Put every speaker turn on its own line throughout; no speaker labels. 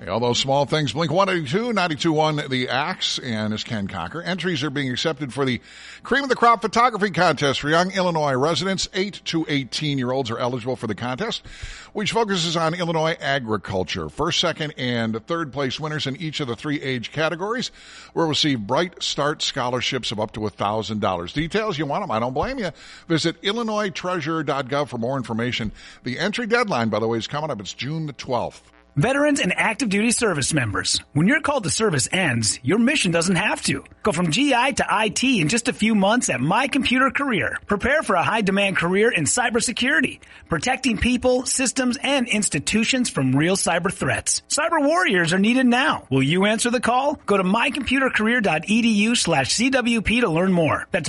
Hey, all those small things. Blink 182, 92.1 The Axe, and is Ken Cocker. Entries are being accepted for the Cream of the Crop Photography Contest for young Illinois residents. 8 to 18-year-olds are eligible for the contest, which focuses on Illinois agriculture. First, second, and third place winners in each of the 3 age categories will receive Bright Start scholarships of up to $1,000. Details, you want them? I don't blame you. Visit IllinoisTreasurer.gov for more information. The entry deadline, by the way, is coming up. It's June the 12th.
Veterans and active duty service members, when your call to service ends, your mission doesn't have to. Go from GI to IT in just a few months at My Computer Career. Prepare for a high-demand career in cybersecurity, protecting people, systems, and institutions from real cyber threats. Cyber warriors are needed now. Will you answer the call? Go to mycomputercareer.edu/CWP to learn more. That's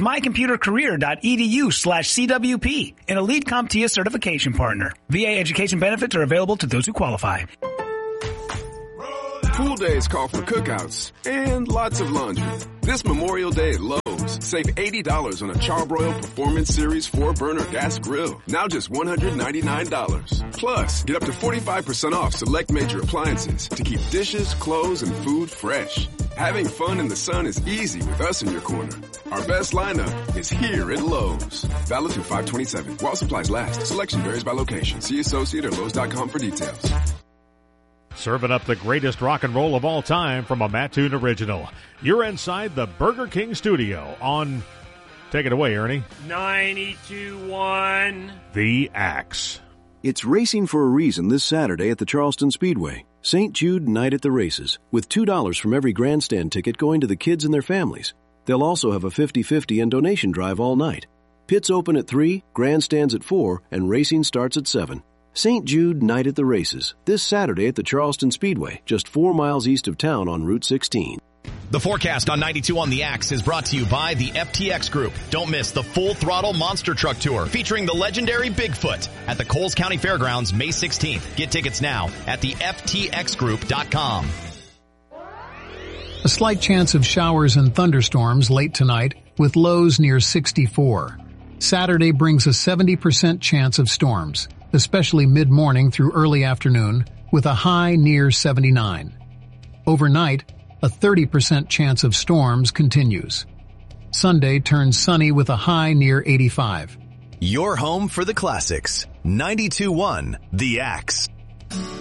mycomputercareer.edu/CWP, an elite CompTIA certification partner. VA education benefits are available to those who qualify.
Pool days call for cookouts and lots of laundry. This Memorial Day at Lowe's, save $80 on a Charbroil Performance Series 4-burner gas grill. Now just $199. Plus, get up to 45% off select major appliances to keep dishes, clothes, and food fresh. Having fun in the sun is easy with us in your corner. Our best lineup is here at Lowe's. Valid through 5/27. While supplies last. Selection varies by location. See associate or Lowe's.com for details.
Serving up the greatest rock and roll of all time from a Mattoon original. You're inside the Burger King studio on, take it away, Ernie.
92.1
The Axe.
It's racing for a reason this Saturday at the Charleston Speedway. St. Jude Night at the Races, with $2 from every grandstand ticket going to the kids and their families. They'll also have a 50-50 and donation drive all night. Pits open at 3, grandstands at 4, and racing starts at 7. St. Jude Night at the Races, this Saturday at the Charleston Speedway, just 4 miles east of town on Route 16.
The forecast on 92 on The Axe is brought to you by the FTX Group. Don't miss the Full Throttle Monster Truck Tour featuring the legendary Bigfoot at the Coles County Fairgrounds May 16th. Get tickets now at the FTXgroup.com.
A slight chance of showers and thunderstorms late tonight with lows near 64. Saturday brings a 70% chance of storms, especially mid-morning through early afternoon, with a high near 79. Overnight, a 30% chance of storms continues. Sunday turns sunny with a high near 85.
Your home for the classics. 92.1 The Axe.